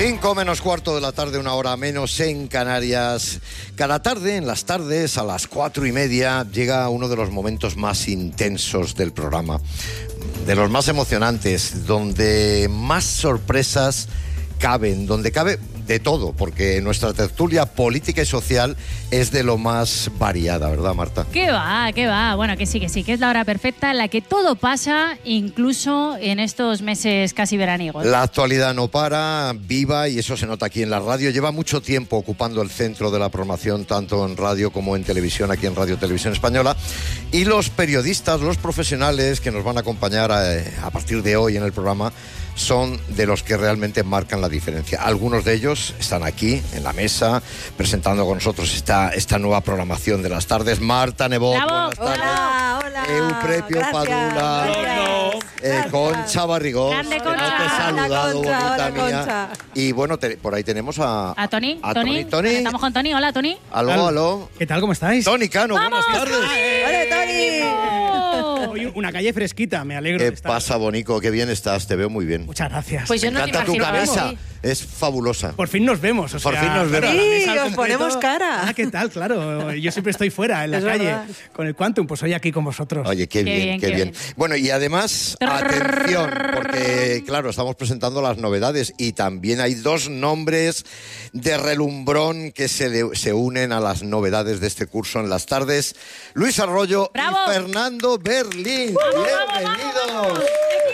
5:45 de la tarde, una hora menos en Canarias. Cada tarde, en las tardes, a las 4:30, llega uno de los momentos más intensos del programa, de los más emocionantes, donde más sorpresas caben, donde cabe de todo, porque nuestra tertulia política y social es de lo más variada, ¿verdad, Marta? ¿Qué va? Bueno, que sí, que es la hora perfecta en la que todo pasa, incluso en estos meses casi veraniegos. La actualidad no para, viva, y eso se nota aquí en la radio. Lleva mucho tiempo ocupando el centro de la programación, tanto en radio como en televisión, aquí en Radio Televisión Española. Y los periodistas, los profesionales que nos van a acompañar a partir de hoy en el programa, son de los que realmente marcan la diferencia. Algunos de ellos están aquí, en la mesa, presentando con nosotros esta nueva programación de las tardes. Marta Nebot, buenas tardes. Hola. Euprepio Padula. Concha Barrigós. Grande que Concha. no te he saludado, Hola, bonita mía. Concha. Y bueno, por ahí tenemos a Tony. Tony. Estamos con Tony. Hola, Tony. Aló. ¿Qué tal? ¿Cómo estáis? Tony Cano, buenas tardes. ¡Hola, Tony! Hoy una calle fresquita, me alegro ¿Qué de estar. pasa, Bonico? Qué bien estás, te veo muy bien. Muchas gracias. Pues yo Me no te encanta tu imaginaba camisa, así. es fabulosa. Por fin nos vemos. Por fin nos vemos. la Sí, mesa al os completo. ponemos cara. Ah, ¿qué tal? Claro, yo siempre estoy fuera, en la Es calle, verdad. con el Quantum, pues hoy aquí con vosotros. Oye, qué bien. qué bien. Bueno, y además, atención, porque, claro, estamos presentando las novedades y también hay dos nombres de relumbrón que se unen a las novedades de este curso en las tardes. Luis Arroyo ¡Bravo! y Fernando Berlín. Bienvenidos.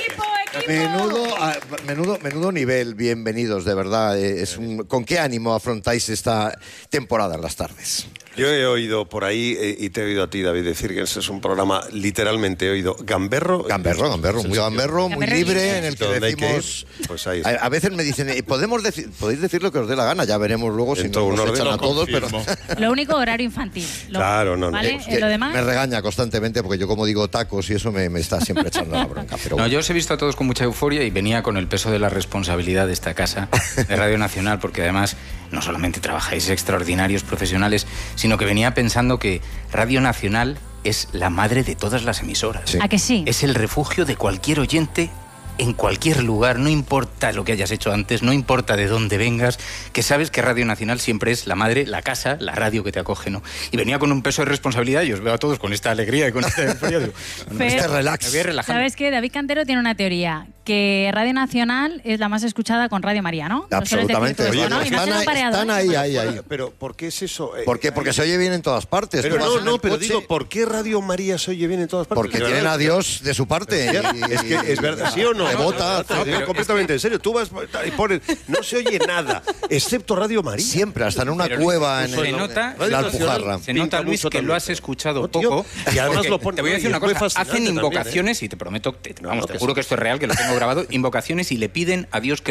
Menudo nivel, bienvenidos, de verdad. ¿Con qué ánimo afrontáis esta temporada en las tardes? Yo he oído por ahí, y te he oído a ti, David, decir que ese es un programa, literalmente he oído, gamberro. Gamberro, muy gamberro, muy libre, en el que Donde hay que decimos... ir, pues ahí está. A veces me dicen, podéis decir lo que os dé la gana, ya veremos luego si Dentro de nos un echan orden a lo todos, pero Lo único, horario infantil. Claro, no. ¿Vale? que Lo demás... me regaña constantemente porque yo como digo tacos y eso me está siempre echando la bronca. Pero No, bueno. yo os he visto a todos con mucha euforia y venía con el peso de la responsabilidad de esta casa, de Radio Nacional, porque además no solamente trabajáis extraordinarios profesionales, sino que venía pensando que Radio Nacional es la madre de todas las emisoras. Sí. ¿A que sí? Es el refugio de cualquier oyente en cualquier lugar, no importa lo que hayas hecho antes, no importa de dónde vengas, que sabes que Radio Nacional siempre es la madre, la casa, la radio que te acoge, ¿no? Y venía con un peso de responsabilidad y os veo a todos con esta alegría y con esta euforia. Digo, Este relax. me voy a relajar. ¿Sabes qué? David Cantero tiene una teoría, que Radio Nacional es la más escuchada con Radio María, ¿no? Nos sueles decir Absolutamente. tú eso, Oye, ¿no? Y me están hacen un pareado, ahí, ¿eh? ahí. Pero, ¿por qué es eso? ¿Por qué? Porque se oye bien en todas partes. Pero Tú vas en el pero coche, digo, ¿por qué Radio María se oye bien en todas partes? porque De tienen verdad. a Dios de su parte. Es que es verdad, ¿sí o no? Te vota. Te lo digo completamente en serio. Tú vas y pones, no se oye nada, excepto Radio María. Siempre, hasta en una Pero, cueva en se nota, la Alpujarra. Se nota, Luis, mucho que también. lo has escuchado No, tío, poco. y además porque lo pone- te voy a decir y una fue cosa. fascinante Hacen también, invocaciones, y te prometo, te que juro sí. que esto es real, que lo tengo grabado, invocaciones y le piden a Dios que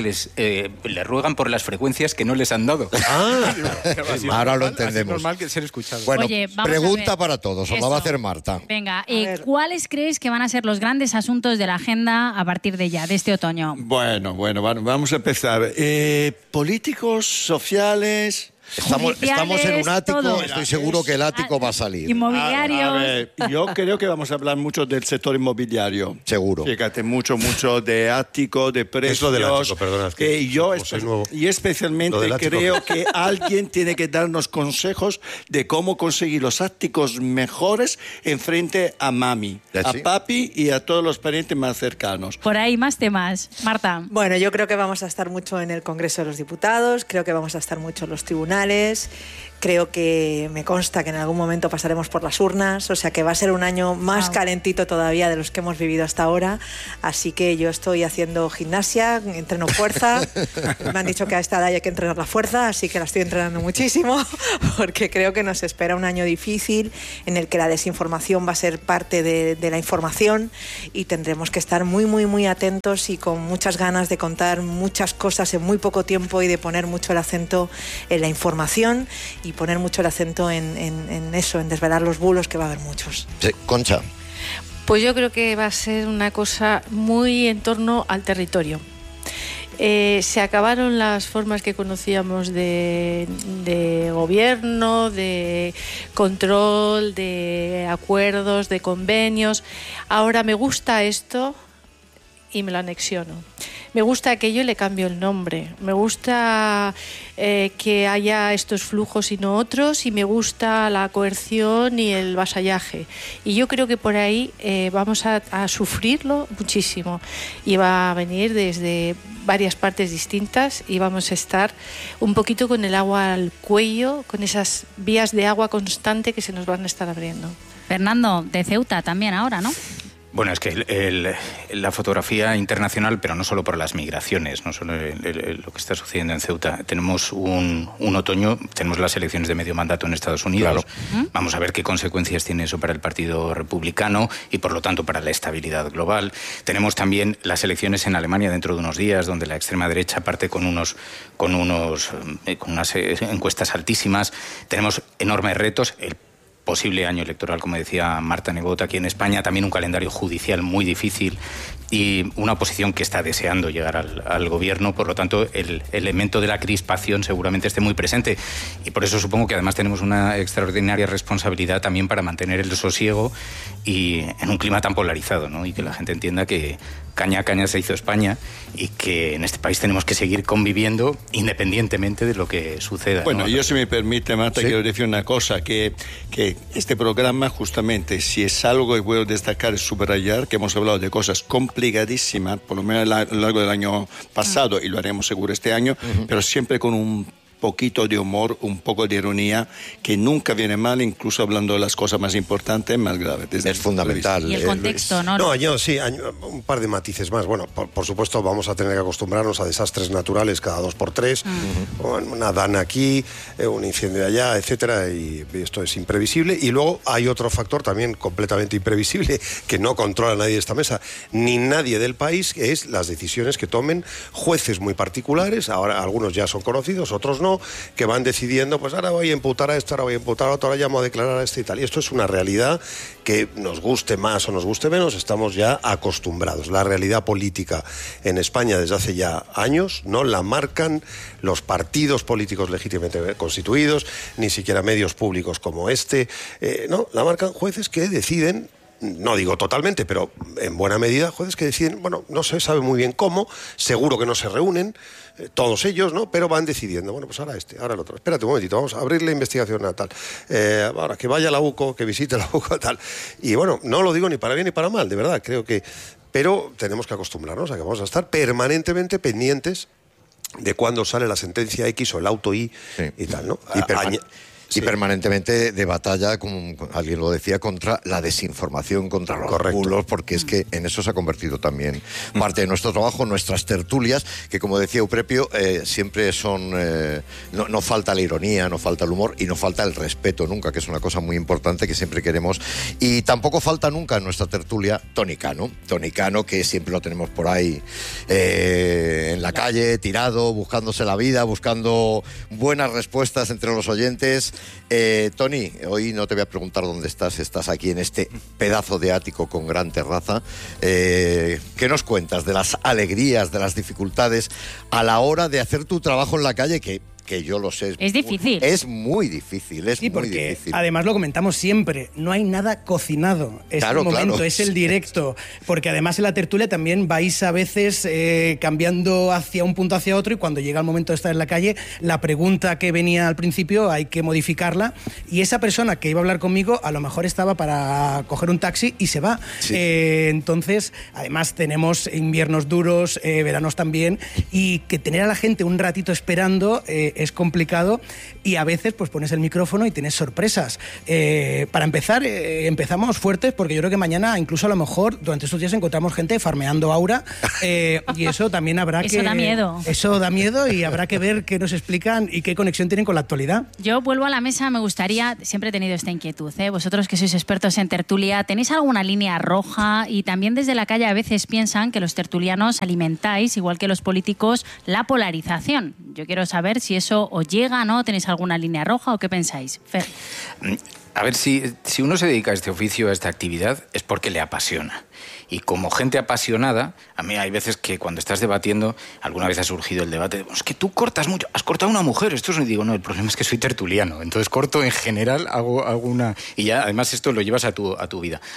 le ruegan por las frecuencias que no les han dado. Ahora lo Así es entendemos. normal que ser escuchado. Bueno, Oye, vamos a pregunta ver. para todos, os la Eso. va a hacer Marta. Venga, ver. ¿cuáles creéis que van a ser los grandes asuntos de la agenda a partir de ya, de este otoño? Bueno, vamos a empezar. Políticos, sociales... Estamos en un ático, todo. estoy seguro que el ático va a salir. Inmobiliarios. A ver, yo creo que vamos a hablar mucho del sector inmobiliario. Seguro. Fíjate, mucho de ático, de precios. Es lo del ático, perdona, es que yo como soy nuevo. y especialmente Lo del ático. creo que alguien tiene que darnos consejos de cómo conseguir los áticos mejores en frente a mami, ¿Ah, a sí? papi y a todos los parientes más cercanos. Por ahí más temas. Marta. Bueno, yo creo que vamos a estar mucho en el Congreso de los Diputados, creo que vamos a estar mucho en los tribunales, creo que me consta que en algún momento pasaremos por las urnas, o sea que va a ser un año más Wow. calentito todavía de los que hemos vivido hasta ahora, así que yo estoy haciendo gimnasia, entreno fuerza, me han dicho que a esta edad hay que entrenar la fuerza, así que la estoy entrenando muchísimo, porque creo que nos espera un año difícil en el que la desinformación va a ser parte de la información y tendremos que estar muy atentos y con muchas ganas de contar muchas cosas en muy poco tiempo y de poner mucho el acento en la información y poner mucho el acento en eso, en desvelar los bulos, que va a haber muchos. Sí, Concha. Pues yo creo que va a ser una cosa muy en torno al territorio. Se acabaron las formas que conocíamos de gobierno, de control, de acuerdos, de convenios. Ahora me gusta esto y me lo anexiono. Me gusta aquello y le cambio el nombre. Me gusta que haya estos flujos y no otros, y me gusta la coerción y el vasallaje. Y yo creo que por ahí vamos a sufrirlo muchísimo. Y va a venir desde varias partes distintas y vamos a estar un poquito con el agua al cuello, con esas vías de agua constante que se nos van a estar abriendo. Fernando, de Ceuta también ahora, ¿no? Bueno, es que la fotografía internacional, pero no solo por las migraciones, no solo lo que está sucediendo en Ceuta. Tenemos un otoño, tenemos las elecciones de medio mandato en Estados Unidos. Claro. Vamos a ver qué consecuencias tiene eso para el Partido Republicano y, por lo tanto, para la estabilidad global. Tenemos también las elecciones en Alemania dentro de unos días, donde la extrema derecha parte con unas encuestas altísimas. Tenemos enormes retos. El posible año electoral, como decía Marta Nebot, aquí en España, también un calendario judicial muy difícil y una oposición que está deseando llegar al gobierno. Por lo tanto, el elemento de la crispación seguramente esté muy presente, y por eso supongo que además tenemos una extraordinaria responsabilidad también para mantener el sosiego y en un clima tan polarizado, ¿no? Y que la gente entienda que caña a caña se hizo España y que en este país tenemos que seguir conviviendo independientemente de lo que suceda. Bueno, ¿no? Yo, si me permite, Marta, ¿Sí? quiero decir una cosa, que este programa, justamente, si es algo que puedo destacar, es subrayar que hemos hablado de cosas complicadísimas, por lo menos a lo largo del año pasado, y lo haremos seguro este año, pero siempre con un poquito de humor, un poco de ironía, que nunca viene mal, incluso hablando de las cosas más importantes, más graves. Es fundamental. Y el contexto, ¿no? No, yo sí, un par de matices más. Bueno, por supuesto vamos a tener que acostumbrarnos a desastres naturales cada 2x3, una dana aquí, un incendio allá, etcétera, y esto es imprevisible. Y luego hay otro factor también completamente imprevisible que no controla nadie de esta mesa, ni nadie del país, que es las decisiones que tomen jueces muy particulares. Ahora algunos ya son conocidos, otros no, que van decidiendo, pues ahora voy a imputar a esto, ahora voy a imputar a otro, ahora llamo a declarar a este y tal. Y esto es una realidad que, nos guste más o nos guste menos, estamos ya acostumbrados. La realidad política en España desde hace ya años no la marcan los partidos políticos legítimamente constituidos, ni siquiera medios públicos como este, no, la marcan jueces que deciden. No digo totalmente, pero en buena medida, jueces que deciden, bueno, no se sabe muy bien cómo, seguro que no se reúnen, todos ellos, ¿no? Pero van decidiendo, bueno, pues ahora este, ahora el otro. Espérate un momentito, vamos a abrir la investigación a tal. Ahora, que vaya la UCO, que visite la UCO, tal. Y bueno, no lo digo ni para bien ni para mal, de verdad, creo que... Pero tenemos que acostumbrarnos a que vamos a estar permanentemente pendientes de cuándo sale la sentencia X o el auto Y, sí, y tal, ¿no? Y permanentemente de batalla, como alguien lo decía, contra la desinformación, contra los bulos, porque es que en eso se ha convertido también parte de nuestro trabajo, nuestras tertulias, que como decía Euprepio, siempre son... no falta la ironía, no falta el humor y no falta el respeto nunca, que es una cosa muy importante que siempre queremos. Y tampoco falta nunca en nuestra tertulia Toni Cano. Toni Cano, que siempre lo tenemos por ahí en la calle, tirado, buscándose la vida, buscando buenas respuestas entre los oyentes. Toni, hoy no te voy a preguntar dónde estás aquí en este pedazo de ático con gran terraza. ¿Qué nos cuentas de las alegrías, de las dificultades a la hora de hacer tu trabajo en la calle, que yo lo sé. Es difícil. Es muy difícil, es sí, muy porque difícil. Además lo comentamos siempre, no hay nada cocinado. Es claro, el momento, claro. Es el directo. Porque además en la tertulia también vais a veces cambiando hacia un punto hacia otro, y cuando llega el momento de estar en la calle, la pregunta que venía al principio hay que modificarla, y esa persona que iba a hablar conmigo a lo mejor estaba para coger un taxi y se va. Sí. Entonces, además tenemos inviernos duros, veranos también, y que tener a la gente un ratito esperando es complicado, y a veces pues pones el micrófono y tienes sorpresas. Para empezar, empezamos fuertes, porque yo creo que mañana, incluso a lo mejor, durante estos días encontramos gente farmeando aura, y eso también habrá que... Eso da miedo. Eso da miedo, y habrá que ver qué nos explican y qué conexión tienen con la actualidad. Yo vuelvo a la mesa, me gustaría, siempre he tenido esta inquietud, vosotros que sois expertos en tertulia, ¿tenéis alguna línea roja? Y también desde la calle a veces piensan que los tertulianos alimentáis, igual que los políticos, la polarización. Yo quiero saber si eso os llega, ¿no? ¿Tenéis alguna línea roja o qué pensáis? Fer. A ver, si uno se dedica a este oficio, a esta actividad, es porque le apasiona. Y como gente apasionada, a mí hay veces que cuando estás debatiendo, alguna vez ha surgido el debate, es que tú cortas mucho, has cortado a una mujer, esto es... Y digo, no, el problema es que soy tertuliano, entonces corto en general, hago una... Y ya, además, esto lo llevas a tu vida.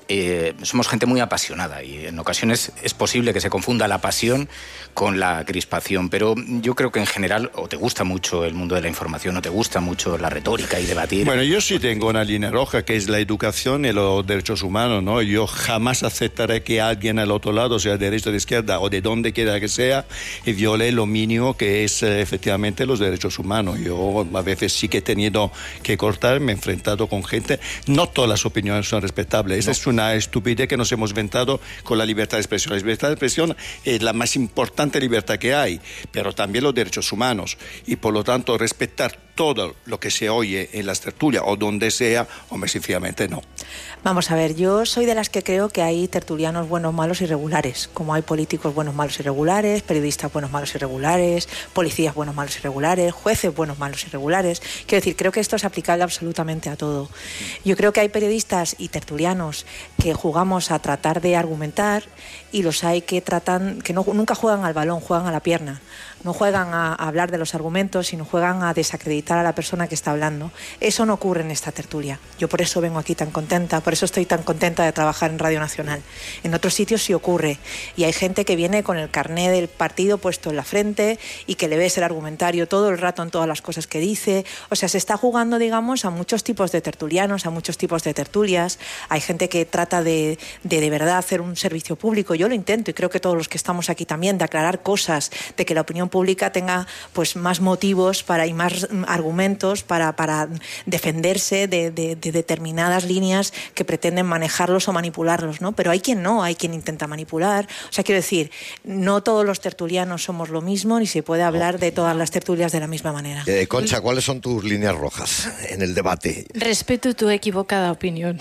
somos gente muy apasionada y en ocasiones es posible que se confunda la pasión con la crispación, pero yo creo que en general o te gusta mucho el mundo de la información o te gusta mucho la retórica y debatir. Bueno, yo sí tengo una línea roja que es la educación y los derechos humanos, ¿no? Yo jamás aceptaré que alguien al otro lado, sea de derecha o de izquierda o de donde quiera que sea, y viole lo mínimo que es efectivamente los derechos humanos. Yo a veces sí que he tenido que cortar, me he enfrentado con gente, no todas las opiniones son respetables, esa es una estupidez que nos hemos inventado con la libertad de expresión. La libertad de expresión es la más importante libertad que hay, pero también los derechos humanos, y por lo tanto respetar todo lo que se oye en las tertulias o donde sea, hombre, sencillamente no. Vamos a ver, yo soy de las que creo que hay tertulianos buenos, malos y regulares, como hay políticos buenos, malos y regulares, periodistas buenos, malos y regulares, policías buenos, malos y regulares, jueces buenos, malos y regulares. Quiero decir, creo que esto es aplicable absolutamente a todo. Yo creo que hay periodistas y tertulianos que jugamos a tratar de argumentar y los hay que tratan, que nunca juegan al balón, juegan a la pierna. No juegan a hablar de los argumentos, sino juegan a desacreditar a la persona que está hablando. Eso no ocurre en esta tertulia. Yo por eso vengo aquí tan contenta, por eso estoy tan contenta de trabajar en Radio Nacional. En otros sitios sí ocurre. Y hay gente que viene con el carné del partido puesto en la frente y que le ves el argumentario todo el rato en todas las cosas que dice. O sea, se está jugando, digamos, a muchos tipos de tertulianos, a muchos tipos de tertulias. Hay gente que trata de verdad hacer un servicio público. Yo lo intento y creo que todos los que estamos aquí también, de aclarar cosas, de que la opinión pública tenga pues más motivos y más argumentos para defenderse de determinadas líneas que pretenden manejarlos o manipularlos, ¿no? Pero hay quien no, hay quien intenta manipular. O sea, quiero decir, no todos los tertulianos somos lo mismo, ni se puede hablar de todas las tertulias de la misma manera. Concha, ¿cuáles son tus líneas rojas en el debate? Respeto tu equivocada opinión.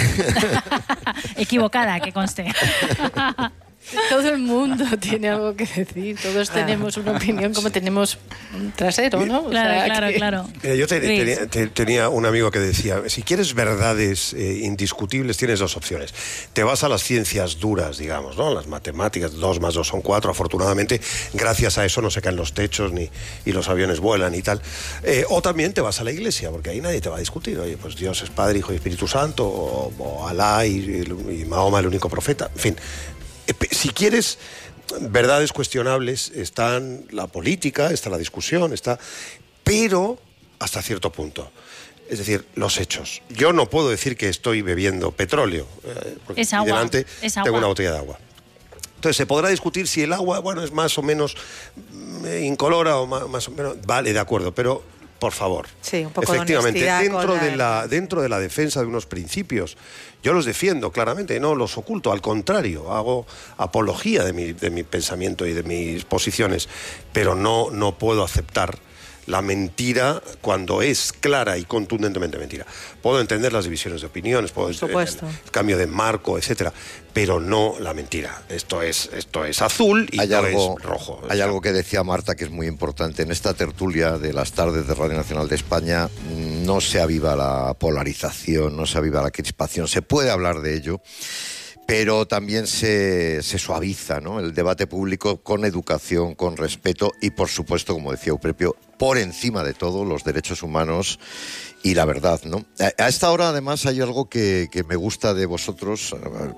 Equivocada, que conste. Todo el mundo tiene algo que decir, todos tenemos una opinión como tenemos un trasero, ¿no? Claro. Yo tenía un amigo que decía, si quieres verdades indiscutibles tienes dos opciones. Te vas a las ciencias duras, digamos, ¿no? Las matemáticas, 2 más 2 son 4, afortunadamente, gracias a eso no se caen los techos y los aviones vuelan y tal. O también te vas a la iglesia, porque ahí nadie te va a discutir. Oye, pues Dios es Padre, Hijo y Espíritu Santo, o Alá y Mahoma el único profeta, en fin. Si quieres verdades cuestionables, está la política, está la discusión, pero hasta cierto punto. Es decir, los hechos. Yo no puedo decir que estoy bebiendo petróleo, porque es agua, delante es agua. tengo una botella de agua. Entonces se podrá discutir si el agua, bueno, es más o menos incolora o más o menos. Vale, de acuerdo, pero por favor. Sí, un poco efectivamente, de honestidad dentro de la defensa de unos principios, yo los defiendo claramente, no los oculto, al contrario, hago apología de mi pensamiento y de mis posiciones, pero no puedo aceptar la mentira cuando es clara y contundentemente mentira. Puedo entender las divisiones de opiniones, puedo entender el cambio de marco, etcétera, pero no la mentira. Esto es azul y esto es rojo. Hay algo que decía Marta que es muy importante. En esta tertulia de las tardes de Radio Nacional de España no se aviva la polarización, no se aviva la crispación. Se puede hablar de ello, pero también se suaviza, ¿no?, el debate público con educación, con respeto y, por supuesto, como decía Euprepio, por encima de todo, los derechos humanos y la verdad, ¿no? A esta hora, además, hay algo que me gusta de vosotros.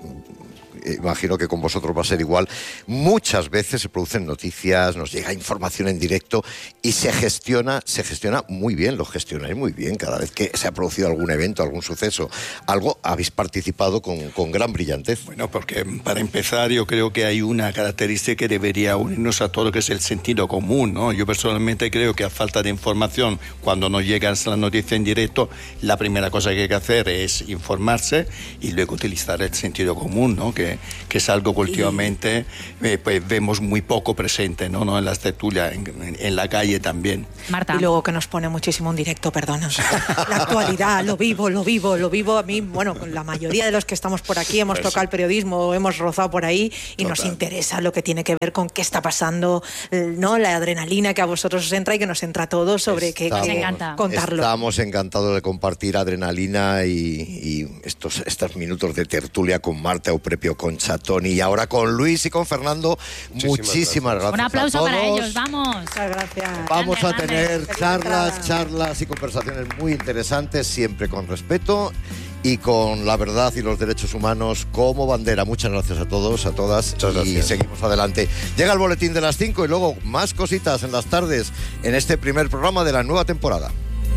Imagino que con vosotros va a ser igual. Muchas veces se producen noticias, nos llega información en directo y se gestiona muy bien, lo gestionáis muy bien. Cada vez que se ha producido algún evento, algún suceso, algo, habéis participado con gran brillantez. Bueno, porque para empezar yo creo que hay una característica que debería unirnos a todo, que es el sentido común, ¿no? Yo personalmente creo que a falta de información, cuando nos llega la noticia en directo, la primera cosa que hay que hacer es informarse y luego utilizar el sentido común, ¿no? Que es algo que últimamente pues vemos muy poco presente, ¿no? En las tertulias, en la calle también. Marta. Y luego que nos pone muchísimo en directo, perdona. La actualidad, lo vivo. A mí, bueno, con la mayoría de los que estamos por aquí hemos tocado el periodismo, hemos rozado por ahí y nos interesa lo que tiene que ver con qué está pasando, ¿no? La adrenalina que a vosotros os entra y que nos entra a todos sobre qué contarlo. Estamos encantados de compartir adrenalina y estos minutos de tertulia con Marta, Euprepio, con Chatoni y ahora con Luis y con Fernando. Muchísimas gracias. Un aplauso a todos. para ellos, vamos. Muchas gracias. Vamos a Grande, tener charlas y conversaciones muy interesantes, siempre con respeto y con la verdad y los derechos humanos como bandera. Muchas gracias a todos, a todas. Muchas gracias. Y seguimos adelante. Llega el boletín de las 5 y luego más cositas en las tardes en este primer programa de la nueva temporada.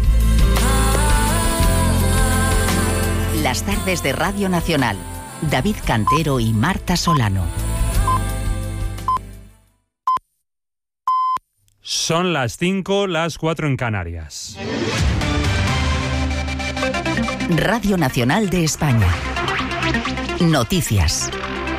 Las tardes de Radio Nacional. David Cantero y Marta Solano. Son las 5, las 4 en Canarias. Radio Nacional de España. Noticias.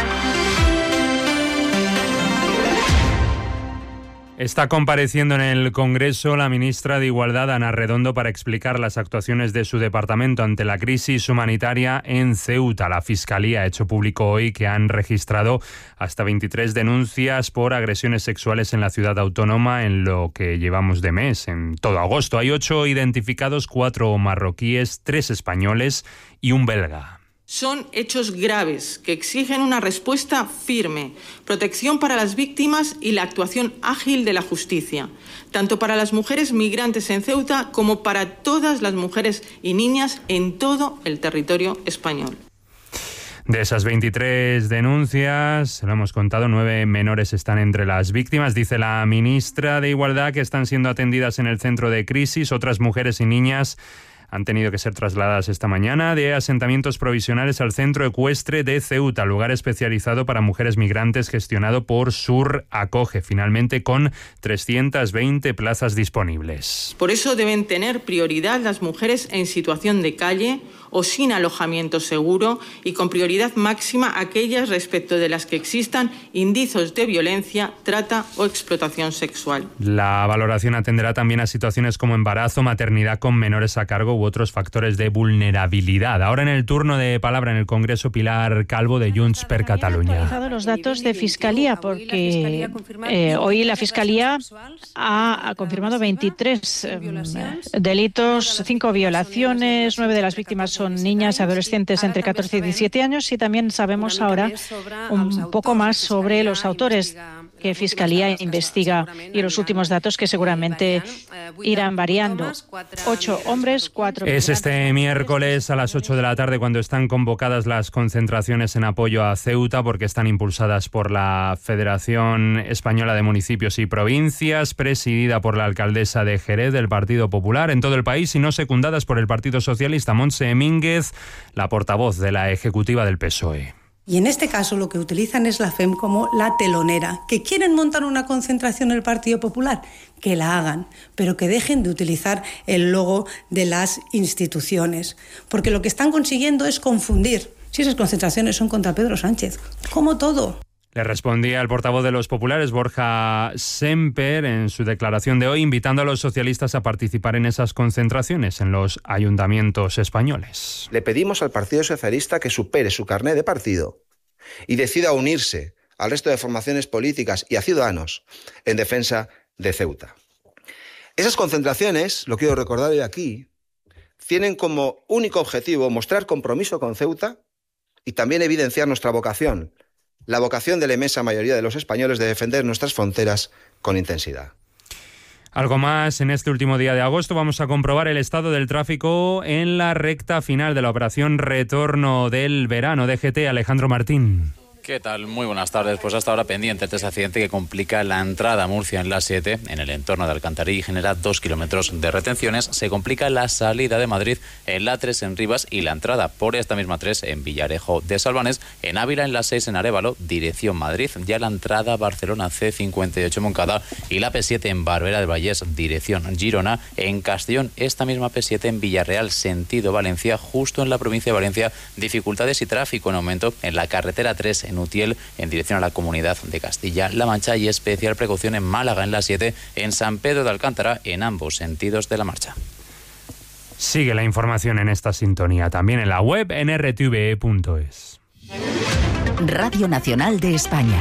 Está compareciendo en el Congreso la ministra de Igualdad, Ana Redondo, para explicar las actuaciones de su departamento ante la crisis humanitaria en Ceuta. La Fiscalía ha hecho público hoy que han registrado hasta 23 denuncias por agresiones sexuales en la ciudad autónoma en lo que llevamos de mes, en todo agosto. Hay 8 identificados, 4 marroquíes, 3 españoles y un belga. Son hechos graves que exigen una respuesta firme, protección para las víctimas y la actuación ágil de la justicia, tanto para las mujeres migrantes en Ceuta como para todas las mujeres y niñas en todo el territorio español. De esas 23 denuncias, lo hemos contado, 9 menores están entre las víctimas. Dice la ministra de Igualdad que están siendo atendidas en el centro de crisis. Otras mujeres y niñas han tenido que ser trasladadas esta mañana de asentamientos provisionales al Centro Ecuestre de Ceuta, lugar especializado para mujeres migrantes gestionado por Sur Acoge, finalmente con 320 plazas disponibles. Por eso deben tener prioridad las mujeres en situación de calle o sin alojamiento seguro y con prioridad máxima aquellas respecto de las que existan indicios de violencia, trata o explotación sexual. La valoración atenderá también a situaciones como embarazo, maternidad con menores a cargo u otros factores de vulnerabilidad. Ahora en el turno de palabra en el Congreso, Pilar Calvo de Junts per Catalunya. Han actualizado los datos de Fiscalía porque hoy la Fiscalía ha confirmado 23 delitos, 5 violaciones, 9 de las víctimas son niñas y adolescentes entre 14 y 17 años y también sabemos ahora un poco más sobre los autores que Fiscalía investiga y los últimos datos que seguramente irán variando. 8 hombres, 4... Es este miércoles a las 8 de la tarde cuando están convocadas las concentraciones en apoyo a Ceuta porque están impulsadas por la Federación Española de Municipios y Provincias, presidida por la alcaldesa de Jerez del Partido Popular en todo el país y no secundadas por el Partido Socialista. Montse Mínguez, la portavoz de la ejecutiva del PSOE. Y en este caso lo que utilizan es la FEM como la telonera. ¿Que quieren montar una concentración en el Partido Popular? Que la hagan, pero que dejen de utilizar el logo de las instituciones. Porque lo que están consiguiendo es confundir. Si esas concentraciones son contra Pedro Sánchez, como todo. Le respondía el portavoz de los populares, Borja Semper, en su declaración de hoy, invitando a los socialistas a participar en esas concentraciones en los ayuntamientos españoles. Le pedimos al Partido Socialista que supere su carné de partido y decida unirse al resto de formaciones políticas y a Ciudadanos en defensa de Ceuta. Esas concentraciones, lo quiero recordar hoy aquí, tienen como único objetivo mostrar compromiso con Ceuta y también evidenciar nuestra vocación, la vocación de la inmensa mayoría de los españoles de defender nuestras fronteras con intensidad. Algo más, en este último día de agosto vamos a comprobar el estado del tráfico en la recta final de la operación Retorno del Verano. DGT, Alejandro Martín. ¿Qué tal? Muy buenas tardes. Pues hasta ahora pendiente de este accidente que complica la entrada a Murcia en la 7, en el entorno de Alcantarilla y genera 2 kilómetros de retenciones. Se complica la salida de Madrid en la 3 en Rivas y la entrada por esta misma 3 en Villarejo de Salvanes, en Ávila en la 6 en Arévalo, dirección Madrid. Ya la entrada Barcelona C58 Moncada y la P7 en Barbera del Vallés, dirección Girona. En Castellón, esta misma P7 en Villarreal, sentido Valencia, justo en la provincia de Valencia. Dificultades y tráfico en aumento en la carretera 3 en Utiel, en dirección a la Comunidad de Castilla-La Mancha, y especial precaución en Málaga en la 7, en San Pedro de Alcántara, en ambos sentidos de la marcha. Sigue la información en esta sintonía, también en la web en rtve.es. Radio Nacional de España.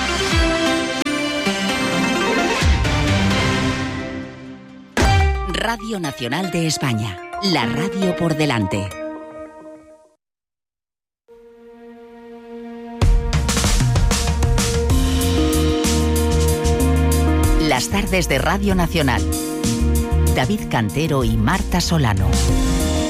Radio Nacional de España, la radio por delante. Las tardes de Radio Nacional. David Cantero y Marta Solano.